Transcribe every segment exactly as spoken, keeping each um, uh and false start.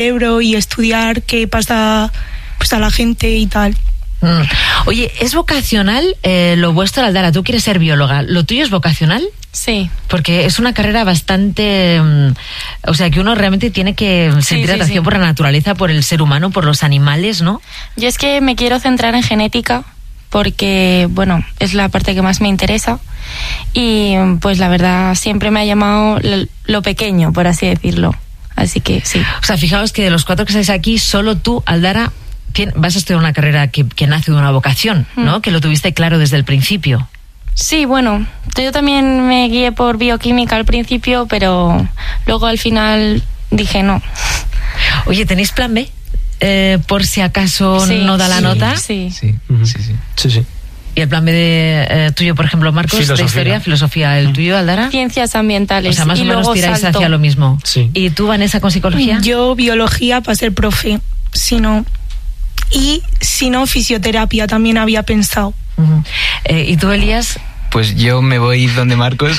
cerebro y estudiar qué pasa pues a la gente y tal. Mm. Oye, ¿es vocacional eh, lo vuestro, Aldara? Tú quieres ser bióloga. ¿Lo tuyo es vocacional? Sí. Porque es una carrera bastante... Um, o sea, que uno realmente tiene que sentir sí, sí, atracción sí. por la naturaleza, por el ser humano, por los animales, ¿no? Yo es que me quiero centrar en genética porque, bueno, es la parte que más me interesa y pues la verdad siempre me ha llamado lo, lo pequeño, por así decirlo. Así que sí. O sea, fijaos que de los cuatro que estáis aquí, solo tú, Aldara, vas a estudiar una carrera que, que nace de una vocación, ¿no? Mm. Que lo tuviste claro desde el principio. Sí, bueno, yo también me guié por bioquímica al principio, pero luego al final dije no. Oye, ¿tenéis plan B? Eh, por si acaso sí, no da la sí, nota. Sí, sí, uh-huh. sí, sí, sí, sí. ¿Y el plan B de eh, tuyo, por ejemplo, Marcos, filosofía. De historia, filosofía? ¿El tuyo, Aldara? Ciencias ambientales. O sea, más y o menos luego tiráis salto. hacia lo mismo. Sí. ¿Y tú, Vanessa, con psicología? Yo biología para ser profe, si no. Y si no, fisioterapia también había pensado. Uh-huh. Eh, ¿Y tú, Elías? Pues yo me voy donde Marcos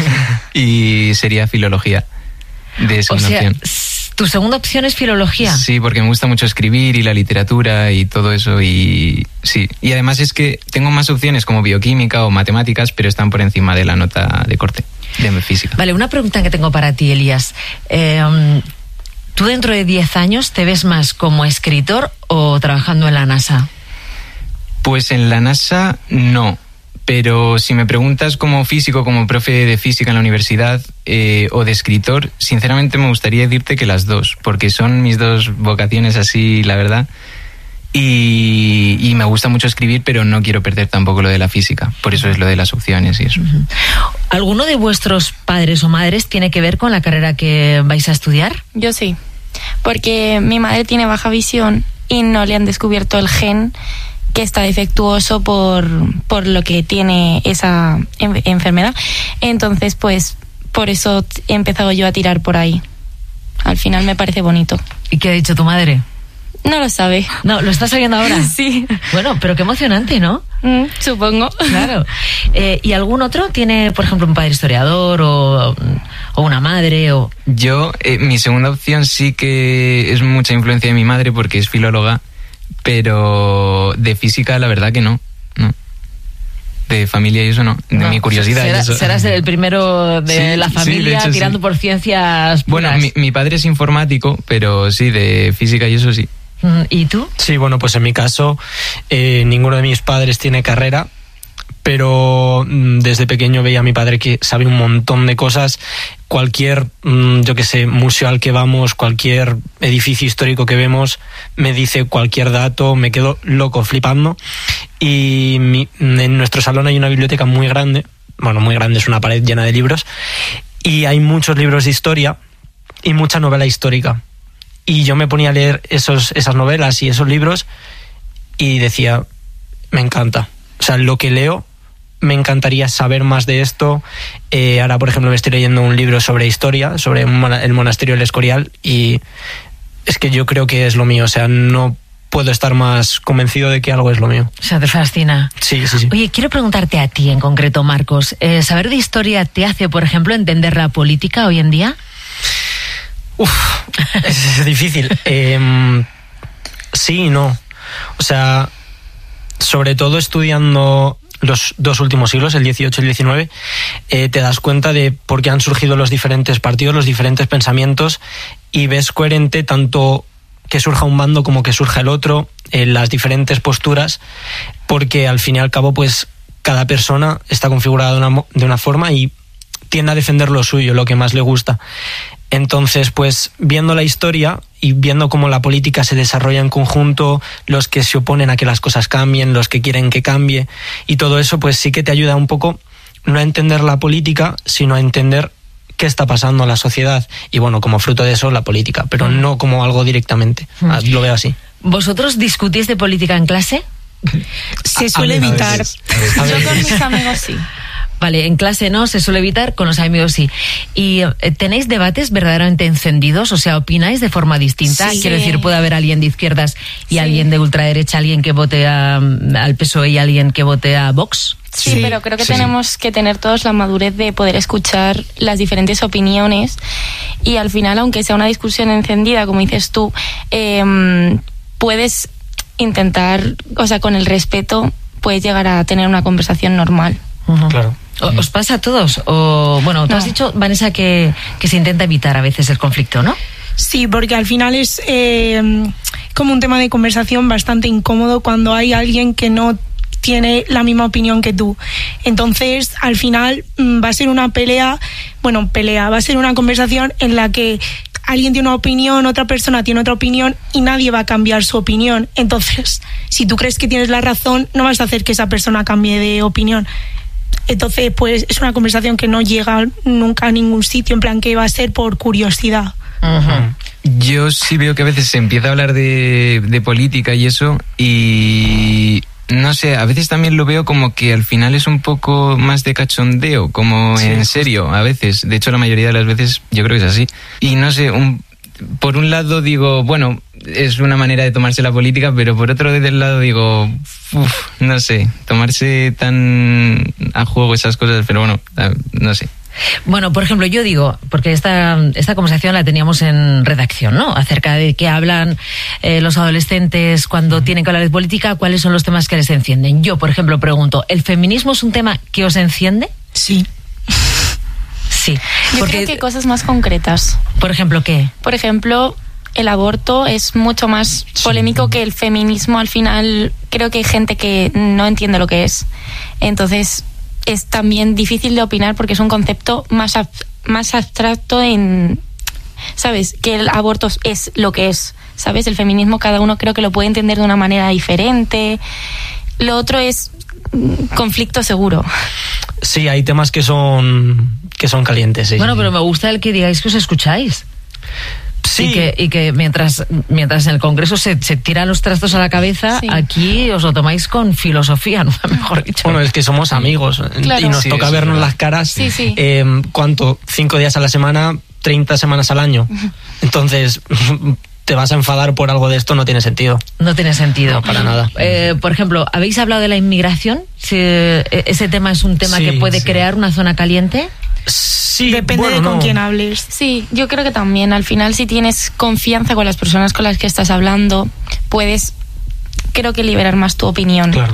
y sería filología de segunda o sea, opción. ¿Tu segunda opción es filología? Sí, porque me gusta mucho escribir y la literatura y todo eso y sí. Y además es que tengo más opciones como bioquímica o matemáticas, pero están por encima de la nota de corte de física. Vale, una pregunta que tengo para ti, Elías. Eh, ¿Tú dentro de diez años te ves más como escritor o trabajando en la NASA? Pues en la NASA no. Pero si me preguntas como físico, como profe de física en la universidad eh, o de escritor, sinceramente me gustaría decirte que las dos, porque son mis dos vocaciones así, la verdad. Y, y me gusta mucho escribir, pero no quiero perder tampoco lo de la física. Por eso es lo de las opciones y eso. ¿Alguno de vuestros padres o madres tiene que ver con la carrera que vais a estudiar? Yo sí, porque mi madre tiene baja visión y no le han descubierto el gen que está defectuoso por, por lo que tiene esa en, enfermedad. Entonces, pues, por eso he empezado yo a tirar por ahí. Al final me parece bonito. ¿Y qué ha dicho tu madre? No lo sabe. No, ¿lo estás sabiendo ahora? Sí. Bueno, pero qué emocionante, ¿no? Mm, supongo. Claro. Eh, ¿Y algún otro tiene, por ejemplo, un padre historiador o, o una madre? O... Yo, eh, mi segunda opción sí que es mucha influencia de mi madre porque es filóloga, pero de física la verdad que no, no. De familia y eso no, de no, mi curiosidad será, y eso. Serás el primero de sí, la familia sí, de hecho, tirando sí. por ciencias puras. Bueno, mi, mi padre es informático, pero sí, de física y eso sí. ¿Y tú? Sí, bueno, pues en mi caso eh, ninguno de mis padres tiene carrera, pero desde pequeño veía a mi padre que sabe un montón de cosas. Cualquier, yo qué sé, museo al que vamos, cualquier edificio histórico que vemos, me dice cualquier dato, me quedo loco, flipando. Y mi, en nuestro salón hay una biblioteca muy grande, bueno, muy grande, es una pared llena de libros, y hay muchos libros de historia y mucha novela histórica. Y yo me ponía a leer esos, esas novelas y esos libros y decía, me encanta. O sea, lo que leo, me encantaría saber más de esto. Eh, ahora, por ejemplo, me estoy leyendo un libro sobre historia, sobre el monasterio del Escorial, y es que yo creo que es lo mío. O sea, no puedo estar más convencido de que algo es lo mío. O sea, te fascina. Sí, sí, sí. Oye, quiero preguntarte a ti en concreto, Marcos. Eh, ¿Saber de historia te hace, por ejemplo, entender la política hoy en día? Uf, es difícil. Eh, sí y no. O sea, sobre todo estudiando los dos últimos siglos, el dieciocho y el diecinueve, eh, te das cuenta de por qué han surgido los diferentes partidos, los diferentes pensamientos, y ves coherente tanto que surja un bando como que surja el otro, eh, las diferentes posturas, porque al fin y al cabo, pues, cada persona está configurada de una, de una forma y tiende a defender lo suyo, lo que más le gusta. Entonces, pues, viendo la historia y viendo cómo la política se desarrolla en conjunto, los que se oponen a que las cosas cambien, los que quieren que cambie, y todo eso, pues sí que te ayuda un poco no a entender la política, sino a entender qué está pasando en la sociedad. Y bueno, como fruto de eso, la política, pero no como algo directamente. Mm. Lo veo así. ¿Vosotros discutís de política en clase? Se suele evitar. Yo con mis amigos sí. Vale, en clase no, se suele evitar, con los amigos sí. ¿Y eh, tenéis debates verdaderamente encendidos? O sea, ¿opináis de forma distinta? Sí. Quiero decir, puede haber alguien de izquierdas y sí. alguien de ultraderecha, alguien que vote a, al P S O E y alguien que vote a Vox. Sí, Sí, pero creo que sí, tenemos que tener todos la madurez de poder escuchar las diferentes opiniones y al final, aunque sea una discusión encendida, como dices tú, eh, puedes intentar, o sea, con el respeto, puedes llegar a tener una conversación normal. Ujú. Claro. ¿O- ¿Os pasa a todos? O, bueno, tú No. has dicho, Vanessa, que, que se intenta evitar a veces el conflicto, ¿no? Sí, porque al final es eh, como un tema de conversación bastante incómodo cuando hay alguien que no tiene la misma opinión que tú. Entonces, al final mm, va a ser una pelea, bueno, pelea, va a ser una conversación en la que alguien tiene una opinión, otra persona tiene otra opinión y nadie va a cambiar su opinión. Entonces, si tú crees que tienes la razón, no vas a hacer que esa persona cambie de opinión. Entonces, pues es una conversación que no llega nunca a ningún sitio, en plan que va a ser por curiosidad. Yo sí veo que a veces se empieza a hablar de, de política y eso, y no sé, a veces también lo veo como que al final es un poco más de cachondeo, como Sí. en serio, a veces. De hecho, la mayoría de las veces yo creo que es así. Y no sé, un, por un lado digo, bueno, es una manera de tomarse la política, pero por otro del lado digo, uff, no sé, tomarse tan a juego esas cosas, pero bueno, no sé. Bueno, por ejemplo, yo digo, porque esta, esta conversación la teníamos en redacción, ¿no? Acerca de qué hablan eh, los adolescentes cuando tienen que hablar de política, cuáles son los temas que les encienden. Yo, por ejemplo, pregunto, ¿el feminismo es un tema que os enciende? Sí. Sí. Yo Porque, creo que cosas más concretas. por ejemplo, ¿qué? Por ejemplo, el aborto es mucho más polémico que el feminismo. Al final, creo que hay gente que no entiende lo que es. Entonces, es también difícil de opinar porque es un concepto más, ab- más abstracto en, ¿sabes? Que el aborto es lo que es, ¿sabes? El feminismo cada uno creo que lo puede entender de una manera diferente. Lo otro es mm, conflicto seguro. Sí, hay temas que son que son calientes. Sí, Bueno, sí. pero me gusta el que digáis que os escucháis. Sí. Y que, y que mientras, mientras en el Congreso se, se tiran los trastos a la cabeza, Sí. aquí os lo tomáis con filosofía, ¿no? Mejor dicho. Bueno, es que somos amigos Claro. y nos Sí, toca eso es vernos verdad. las caras. Sí, sí. Eh, ¿Cuánto? ¿Cinco días a la semana? ¿Treinta semanas al año? Entonces, te vas a enfadar por algo de esto, no tiene sentido. No tiene sentido. No, para nada. Eh, por ejemplo, ¿habéis hablado de la inmigración? Si, eh, ¿Ese tema es un tema Sí, que puede sí. crear una zona caliente? Sí, Depende bueno, de con no. quién hables. Sí, yo creo que también al final si tienes confianza con las personas con las que estás hablando, puedes, creo que liberar más tu opinión. Claro.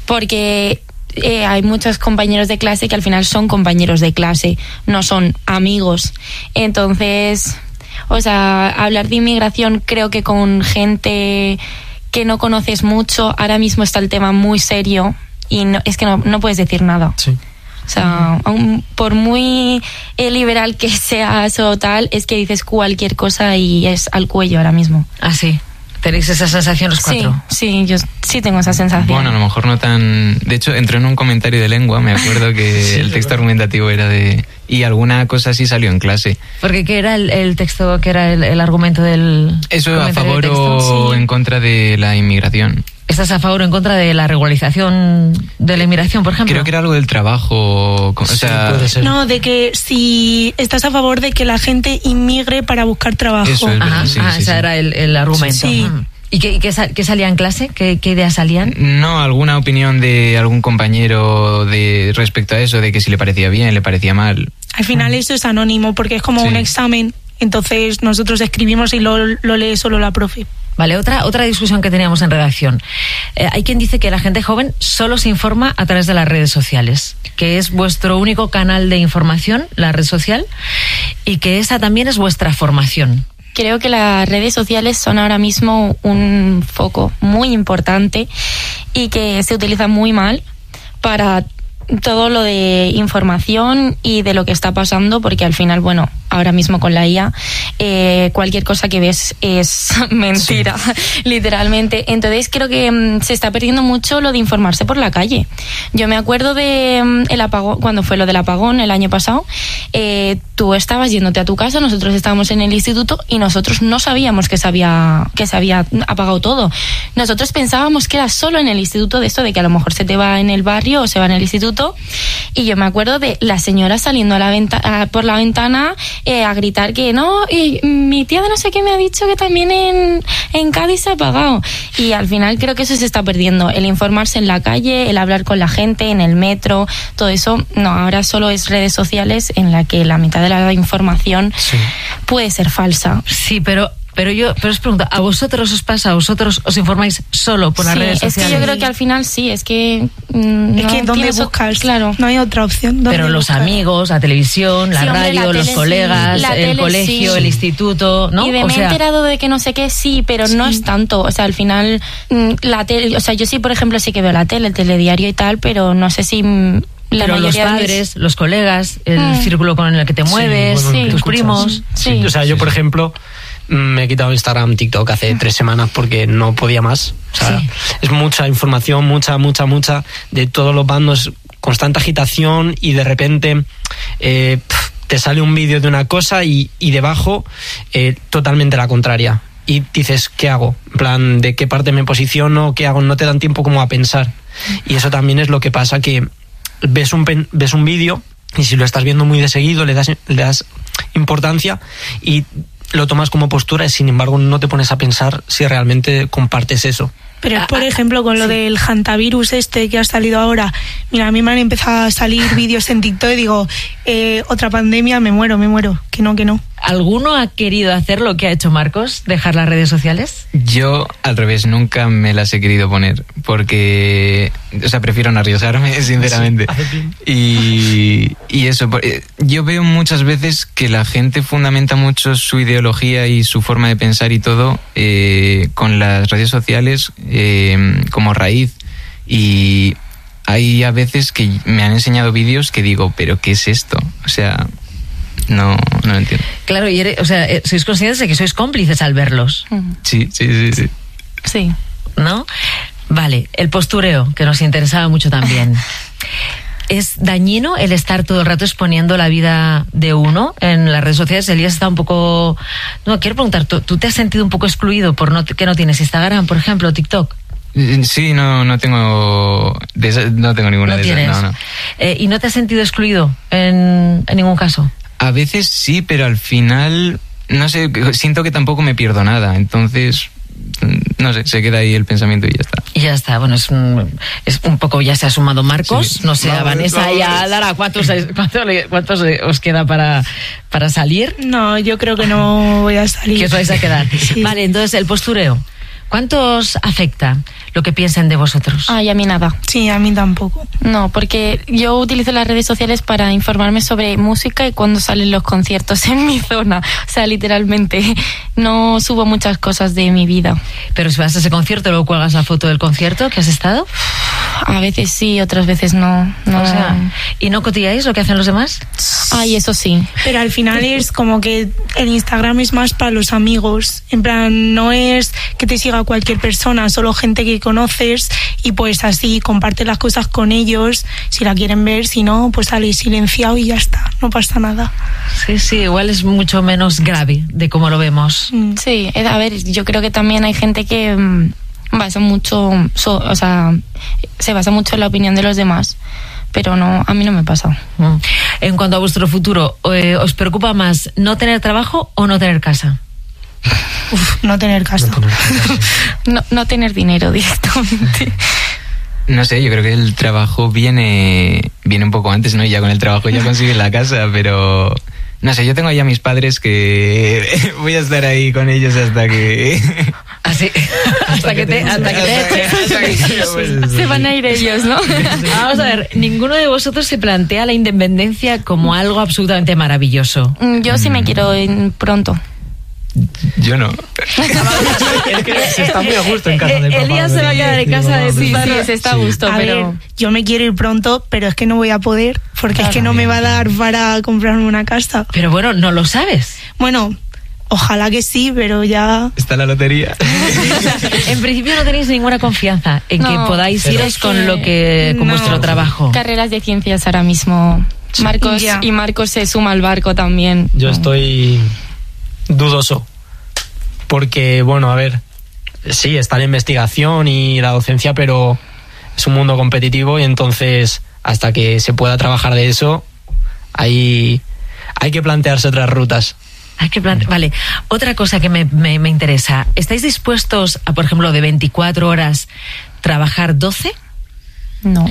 Porque eh, hay muchos compañeros de clase que al final son compañeros de clase, no son amigos. Entonces, o sea, hablar de inmigración creo que con gente que no conoces mucho, ahora mismo está el tema muy serio y no, es que no, no puedes decir nada. Sí. O sea, aun por muy eh, liberal que seas o tal, es que dices cualquier cosa y es al cuello ahora mismo. Ah, sí. ¿Tenéis esa sensación los cuatro? Sí, sí, yo sí tengo esa sensación. Bueno, a lo mejor no tan... De hecho, entró en un comentario de lengua, me acuerdo que Sí, el texto verdad. argumentativo era de... Y alguna cosa así salió en clase. Porque ¿qué era el, el texto, qué era el, el argumento del Eso a comentario favor del texto? o Sí. en contra de la inmigración. ¿Estás a favor o en contra de la regularización de la inmigración, por ejemplo? Creo que era algo del trabajo. O Sí, sea, puede ser. No, de que si estás a favor de que la gente inmigre para buscar trabajo. Eso es. Ajá, Sí, ah, sí, ese sí. era el, el argumento. Sí. Ujú. ¿Y qué, y qué, sal- qué salía en clase? ¿Qué, qué ideas salían? no, alguna opinión de algún compañero de respecto a eso, de que si le parecía bien, le parecía mal. Al final eso es anónimo porque es como Sí. un examen. Entonces nosotros escribimos y lo, lo lee solo la profe. Vale, otra, otra discusión que teníamos en redacción. Eh, hay quien dice que la gente joven solo se informa a través de las redes sociales, que es vuestro único canal de información, la red social, y que esa también es vuestra formación. Creo que las redes sociales son ahora mismo un foco muy importante y que se utiliza muy mal para todo lo de información y de lo que está pasando, porque al final, bueno, ahora mismo con la I A, eh, cualquier cosa que ves es mentira, literalmente. Entonces creo que mm, se está perdiendo mucho lo de informarse por la calle. Yo me acuerdo de mm, el apagón, cuando fue lo del apagón el año pasado, eh, tú estabas yéndote a tu casa, nosotros estábamos en el instituto y nosotros no sabíamos que se había, que se había apagado todo. Nosotros pensábamos que era solo en el instituto, de esto de que a lo mejor se te va en el barrio o se va en el instituto. Y yo me acuerdo de la señora saliendo a la venta- a- por la ventana eh, a gritar que no, y mi tía de no sé qué me ha dicho que también en, en Cádiz se ha apagado. Y al final creo que eso se está perdiendo, el informarse en la calle, el hablar con la gente, en el metro, todo eso. No, ahora solo es redes sociales en la que la mitad de la información sí. puede ser falsa. Sí, pero... Pero yo, pero os pregunto, ¿a vosotros os pasa? ¿A vosotros os informáis solo por las sí, redes sociales? Es que yo creo que al final sí, es que... Mmm, es que ¿dónde buscas? Claro. No hay otra opción. Pero los buscar? amigos, la televisión, la sí, hombre, radio, la los tele, colegas, sí. el tele, colegio, sí. el instituto, ¿no? Y de o me sea, he enterado de que no sé qué, sí, pero sí. no es tanto. O sea, al final, la tele... O sea, yo sí, por ejemplo, sí que veo la tele, el telediario y tal, pero no sé si... La pero los padres, mis... los colegas, el mm. círculo con el que te mueves, sí, bueno, tus sí. primos... Sí. Sí. O sea, yo, por ejemplo... me he quitado Instagram, TikTok hace tres semanas porque no podía más. O sea, sí. es mucha información, mucha, mucha, mucha de todos los bandos, constante agitación y de repente eh, te sale un vídeo de una cosa y, y debajo eh, totalmente la contraria. Y dices, ¿qué hago? En plan, ¿de qué parte me posiciono? ¿Qué hago? No te dan tiempo como a pensar. Y eso también es lo que pasa, que ves un, ves un vídeo y si lo estás viendo muy de seguido le das, le das importancia y lo tomas como postura y sin embargo no te pones a pensar si realmente compartes eso. Pero es, por ejemplo, con lo sí. del hantavirus este que ha salido ahora. Mira, a mí me han empezado a salir vídeos en TikTok y digo, eh, otra pandemia, me muero, me muero. Que no, que no. ¿Alguno ha querido hacer lo que ha hecho Marcos? ¿Dejar las redes sociales? Yo, al revés, nunca me las he querido poner porque, o sea, prefiero no arriesgarme, sinceramente. Y, y eso, yo veo muchas veces que la gente fundamenta mucho su ideología y su forma de pensar y todo eh, con las redes sociales eh, como raíz. Y hay a veces que me han enseñado vídeos que digo, ¿pero qué es esto? O sea... No, no lo entiendo. Claro, y eres, o sea, sois conscientes de que sois cómplices al verlos. Sí, sí, sí, sí. Sí. ¿No? Vale, el postureo, que nos interesaba mucho también. ¿Es dañino el estar todo el rato exponiendo la vida de uno en las redes sociales? Elías está un poco... No, quiero preguntar, ¿tú, ¿tú te has sentido un poco excluido por no, que no tienes Instagram, por ejemplo, TikTok? Sí, no, no tengo no tengo ninguna no de esas. No, no. Eh, ¿Y no te has sentido excluido en, en ningún caso? A veces sí, pero al final, no sé, siento que tampoco me pierdo nada. Entonces, no sé, se queda ahí el pensamiento y ya está. Y ya está, bueno, es un, es un poco, ya se ha sumado Marcos, sí. no sé, vamos, a Vanessa vamos. Ya Lara, ¿cuántos, cuántos, cuántos os queda para, para salir? No, yo creo que no voy a salir. ¿Qué os vais a quedar? Sí. Vale, entonces el postureo. ¿Cuánto os afecta lo que piensen de vosotros? Ay, a mí nada. Sí, a mí tampoco. No, porque yo utilizo las redes sociales para informarme sobre música y cuando salen los conciertos en mi zona. O sea, literalmente, no subo muchas cosas de mi vida. Pero si vas a ese concierto, ¿luego cuelgas la foto del concierto que has estado? A veces sí, otras veces no. no. O sea, ¿y no cotilláis lo que hacen los demás? Ay, eso sí. Pero al final es como que el Instagram es más para los amigos. En plan, no es que te siga cualquier persona, solo gente que conoces y pues así comparte las cosas con ellos si la quieren ver, si no, pues sale silenciado y ya está, no pasa nada. Sí, sí, igual es mucho menos grave de cómo lo vemos. Mm. Sí, a ver, yo creo que también hay gente que mmm, basa mucho, so, o sea, se basa mucho en la opinión de los demás. Pero no, a mí no me pasa. Mm. En cuanto a vuestro futuro, eh, ¿os preocupa más no tener trabajo o no tener casa? Uf, no tener casa. No tener, casa, sí. no, no tener dinero directamente. No sé, yo creo que el trabajo viene viene un poco antes, ¿no? Y ya con el trabajo ya consigues la casa, pero... No sé, yo tengo ahí a mis padres que voy a estar ahí con ellos hasta que... Así, hasta, hasta que te... Hasta que te... Hasta que te se van a ir ellos, ¿no? Vamos a ver, ninguno de vosotros se plantea la independencia como algo absolutamente maravilloso. Yo sí me quiero ir pronto. Yo no. Es que se está muy a gusto en casa de papá. Elías se va a quedar en casa de sí, sí, se está a gusto, a pero... ver, yo me quiero ir pronto, pero es que no voy a poder, porque claro, es que no me va a dar para comprarme una casa. Pero bueno, no lo sabes. Bueno, ojalá que sí, pero ya... Está la lotería. O sea, en principio no tenéis ninguna confianza en no, que podáis iros con que... lo que con no. vuestro trabajo. Carreras de ciencias ahora mismo. Marcos ya. Y Marcos se suma al barco también. Yo estoy... dudoso, porque bueno, a ver, sí, está la investigación y la docencia, pero es un mundo competitivo y entonces hasta que se pueda trabajar de eso hay, hay que plantearse otras rutas. Hay que plante- Vale, otra cosa que me, me, me interesa. ¿Estáis dispuestos a, por ejemplo, de veinticuatro horas trabajar doce? No.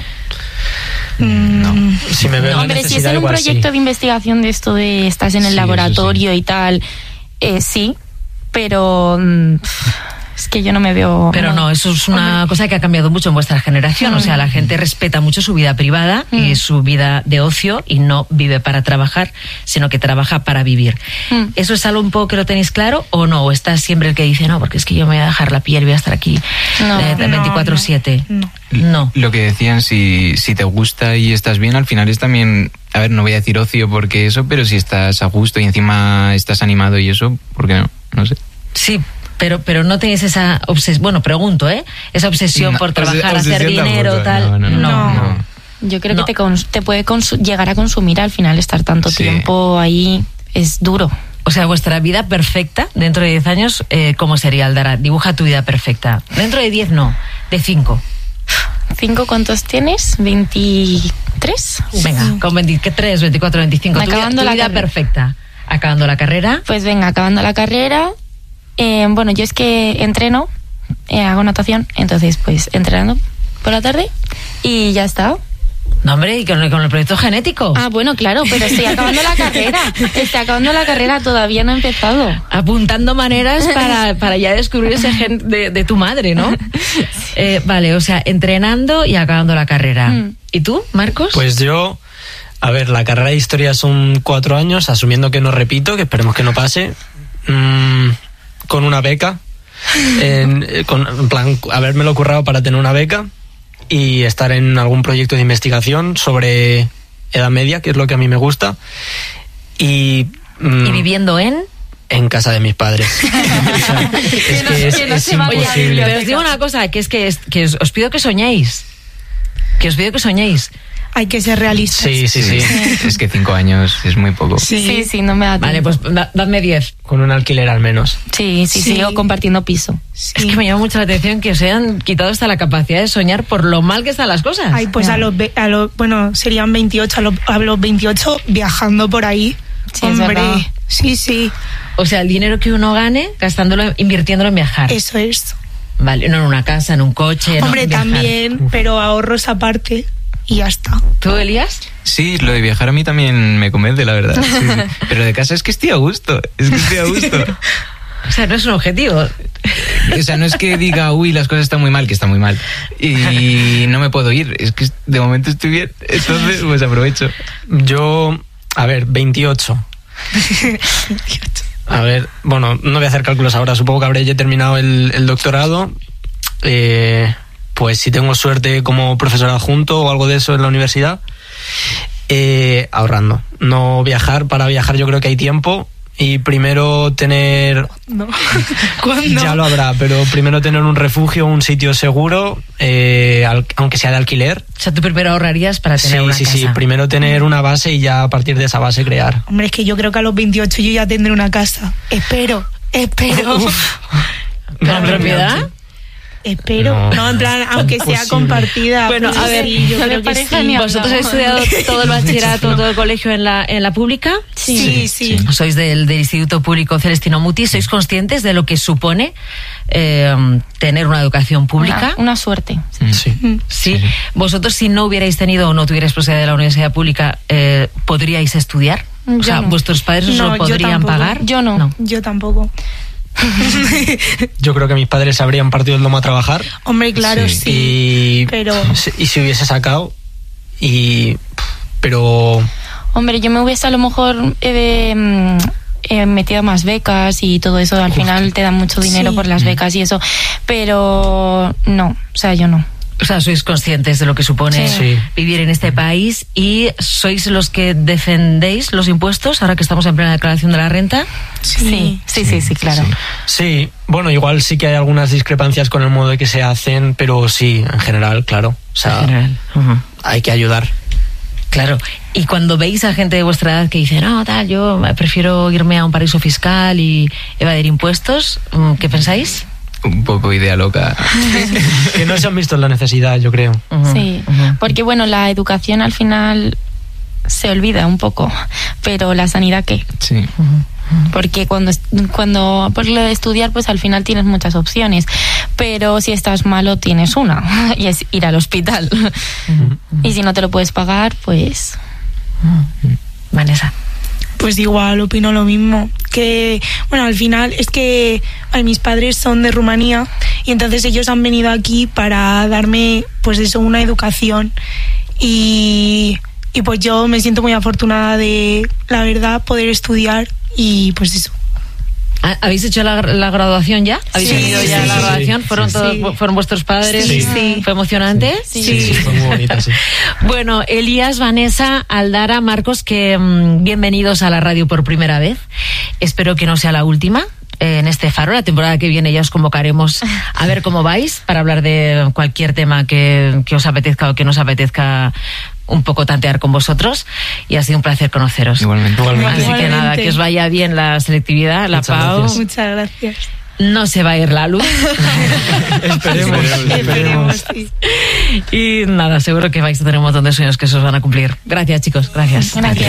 No. Si me veo No, la hombre, si es necesidad, en un igual proyecto sí. de investigación de esto de estás en el Sí, laboratorio y tal, eh, sí, pero mm, es que yo no me veo... Pero no, eso es una cosa que ha cambiado mucho en vuestra generación. O sea, la gente respeta mucho su vida privada y su vida de ocio y no vive para trabajar, sino que trabaja para vivir. Mm. ¿Eso es algo un poco que lo tenéis claro o no? ¿O estás siempre el que dice, no, porque es que yo me voy a dejar la piel, voy a estar aquí No, eh, no, veinticuatro siete? No. No. Lo que decían, si, si te gusta y estás bien, al final es también, a ver, no voy a decir ocio porque eso, pero si estás a gusto y encima estás animado y eso, ¿por qué no? No sé. Sí, pero pero no tenéis esa obsesión, bueno, pregunto, ¿eh? Esa obsesión No, por trabajar, obsesión hacer dinero, tampoco, tal. no, no, no, no. Yo creo No. que te, cons- te puede consu- llegar a consumir al final estar tanto Sí. tiempo ahí, es duro. O sea, vuestra vida perfecta, dentro de diez años, eh, ¿cómo sería, Aldara? Dibuja tu vida perfecta. Dentro de diez no, de cinco. ¿Cinco cuántos tienes? ¿veintitrés? Venga, con veintitrés, veinticuatro, veinticinco. Tu vida, Acabando tu la vida carrera. perfecta. Acabando la carrera. Pues venga, acabando la carrera. eh, bueno, yo es que entreno, eh, hago natación, entonces pues entrenando por la tarde y ya está. No, hombre, y con el, con el proyecto genético. Ah, bueno, claro, pero estoy acabando la carrera. Estoy acabando la carrera, todavía no he empezado. Apuntando maneras para, para ya descubrir ese gen de, de tu madre, ¿no? Eh, vale, o sea, entrenando y acabando la carrera. Mm. ¿Y tú, Marcos? Pues yo, a ver, la carrera de historia son cuatro años, asumiendo que no repito, que esperemos que no pase, mmm, con una beca, en, con, en plan, habérmelo currado para tener una beca y estar en algún proyecto de investigación sobre Edad Media, que es lo que a mí me gusta, y... mm, ¿Y viviendo en? en casa de mis padres. O sea, es que es, que no es se vaya a imposible. Pero os digo una cosa, que es que, es, que os, os pido que soñéis. Que os pido que soñéis. Hay que ser realistas. Sí, sí, sí. Es que cinco años es muy poco. Sí. Sí, sí, no me da tiempo. Vale, pues da- dadme diez. Con un alquiler al menos. Sí, sí, Sí. sigo compartiendo piso. Sí. Es que me llama mucho la atención que os hayan quitado hasta la capacidad de soñar por lo mal que están las cosas. Ay, pues a los, ve- a los, bueno, serían veintiocho, a los, a los veintiocho viajando por ahí. Sí, es Hombre, verdad. sí, sí, O sea, el dinero que uno gane, gastándolo, invirtiéndolo en viajar. eso es. Vale, no en una casa, en un coche. no, Hombre, en viajar. también, pero ahorros aparte y ya está. ¿Tú, Elías? Sí, lo de viajar a mí también me convence, la verdad. Sí, sí. Pero de casa es que estoy a gusto. Es que estoy a gusto. O sea, no es un objetivo. O sea, no es que diga, uy, las cosas están muy mal, que están muy mal. Y no me puedo ir. Es que de momento estoy bien. Entonces, pues aprovecho. Yo, a ver, veintiocho. A ver, bueno, no voy a hacer cálculos ahora. Supongo que habré ya terminado el, el doctorado. Eh, pues si tengo suerte como profesor adjunto o algo de eso en la universidad, eh, ahorrando. No viajar, para viajar yo creo que hay tiempo. Y primero tener... No. ¿Cuándo? Ya lo habrá, pero primero tener un refugio, un sitio seguro, eh, al- aunque sea de alquiler. O sea, tú primero ahorrarías para tener Sí, una sí, casa. sí. Primero tener una base y ya a partir de esa base crear. Hombre, es que yo creo que a los veintiocho yo ya tendré una casa. Espero, espero. ¿Pero Madre propiedad? mía, Espero. No, No, en plan, aunque sea imposible. compartida. Bueno, pues a ver, sí, yo no de creo que pareja sí. ni ¿Vosotros habéis hablamos. estudiado todo el bachillerato, todo el colegio en la, en la pública? Sí, sí. Sois del, del Instituto Público Celestino Muti. ¿Sois conscientes de lo que supone eh, tener una educación pública? Una, una suerte. Sí. Sí. ¿Vosotros, si no hubierais tenido o no tuvierais posibilidad de la universidad pública, eh, podríais estudiar? O Yo sea, no. ¿vuestros padres os No, lo yo podrían tampoco. pagar? Yo no. Yo tampoco. Yo creo que mis padres se habrían partido el lomo a trabajar. Hombre, claro, sí. Sí. Y, Pero- y si hubiese sacado. Y. Pero. Hombre, yo me hubiese a lo mejor eh, mm, eh, metido más becas y todo eso. Al final te dan mucho dinero Sí. por las becas y eso. Pero no, o sea, yo no. O sea, sois conscientes de lo que supone Sí. vivir en este país y sois los que defendéis los impuestos ahora que estamos en plena declaración de la renta. Sí, sí, sí, sí, claro. Sí, bueno, igual sí que hay algunas discrepancias con el modo de que se hacen, pero sí, en general, claro. O sea, En general. Ujú. hay que ayudar. Claro. Y cuando veis a gente de vuestra edad que dice, no, tal, yo prefiero irme a un paraíso fiscal y evadir impuestos, ¿qué pensáis? Un poco idea loca. Que no se han visto en la necesidad, yo creo. Ujú, Sí, ujú. porque bueno, la educación al final se olvida un poco, pero la sanidad, ¿qué? Sí. Porque cuando, cuando por lo de estudiar, pues al final tienes muchas opciones, pero si estás malo tienes una, y es ir al hospital. Y si no te lo puedes pagar, pues... Vanessa. Pues igual, opino lo mismo. Que, bueno, al final es que ay, mis padres son de Rumanía y entonces ellos han venido aquí para darme, pues eso, una educación. Y, y pues yo me siento muy afortunada de, la verdad, poder estudiar y pues eso. ¿Habéis hecho la, la graduación ya? ¿Habéis Sí, tenido ya sí, la sí, graduación? sí, ¿Fueron, sí, todos, sí. ¿Fueron vuestros padres? Sí, sí. ¿Fue emocionante? Sí. Sí, sí, fue muy bonita, sí. Bueno, Elías, Vanessa, Aldara, Marcos, que mmm, bienvenidos a la radio por primera vez. Espero que no sea la última eh, en este Faro. La temporada que viene ya os convocaremos a ver cómo vais para hablar de cualquier tema que, que os apetezca o que nos apetezca un poco tantear con vosotros, y ha sido un placer conoceros. Igualmente. Igualmente. Así que Igualmente. nada, que os vaya bien la selectividad, la Muchas Pau. gracias. Muchas gracias. No se va a ir la luz. Esperemos, Esperemos, sí. Y nada, seguro que vais a tener un montón de sueños que se os van a cumplir. Gracias, chicos. Gracias. Gracias.